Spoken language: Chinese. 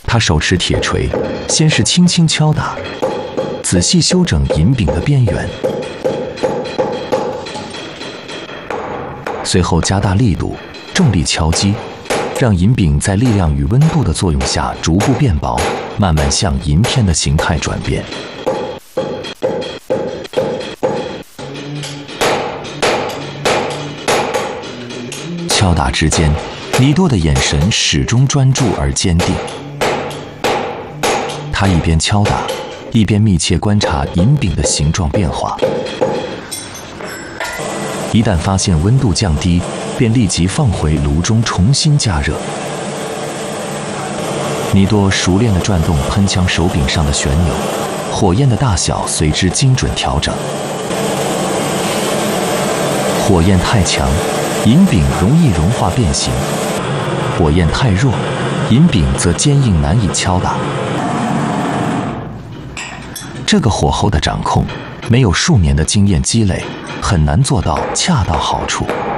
他手持铁锤，先是轻轻敲打，仔细修整银柄的边缘，随后加大力度，重力敲击，让银柄在力量与温度的作用下逐步变薄，慢慢向银片的形态转变。敲打之间，尼多的眼神始终专注而坚定。他一边敲打，一边密切观察银柄的形状变化。一旦发现温度降低，便立即放回炉中重新加热。尼多熟练地转动喷枪手柄上的旋钮，火焰的大小随之精准调整。火焰太强，银柄容易融化变形；火焰太弱，银柄则坚硬难以敲打。这个火候的掌控，没有数年的经验积累，很难做到恰到好处。